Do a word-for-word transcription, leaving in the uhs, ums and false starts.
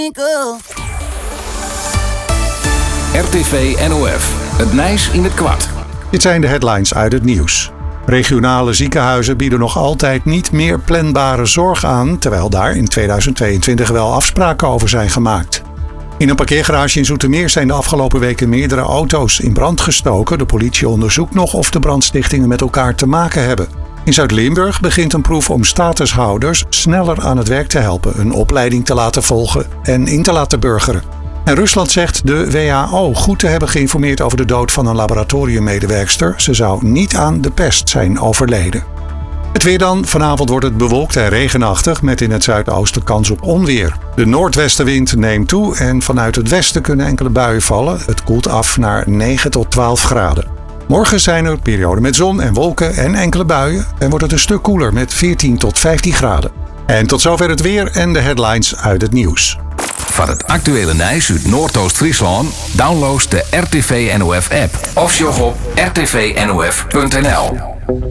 R T V N O F, het Nijs in het kwart. Dit zijn de headlines uit het nieuws. Regionale ziekenhuizen bieden nog altijd niet meer planbare zorg aan, terwijl daar in tweeduizend tweeëntwintig wel afspraken over zijn gemaakt. In een parkeergarage in Zoetermeer zijn de afgelopen weken meerdere auto's in brand gestoken. De politie onderzoekt nog of de brandstichtingen met elkaar te maken hebben. In Zuid-Limburg begint een proef om statushouders sneller aan het werk te helpen, een opleiding te laten volgen en in te laten burgeren. En Rusland zegt de W H O goed te hebben geïnformeerd over de dood van een laboratoriummedewerkster. Ze zou niet aan de pest zijn overleden. Het weer dan. Vanavond wordt het bewolkt en regenachtig met in het zuidoosten kans op onweer. De noordwestenwind neemt toe en vanuit het westen kunnen enkele buien vallen. Het koelt af naar negen tot twaalf graden. Morgen zijn er perioden met zon en wolken en enkele buien en wordt het een stuk koeler met veertien tot vijftien graden. En tot zover het weer en de headlines uit het nieuws. Van het actuele Nijs uit Noordoost-Friesland download de R T V N O F app of sjog op r t v n o f punt n l.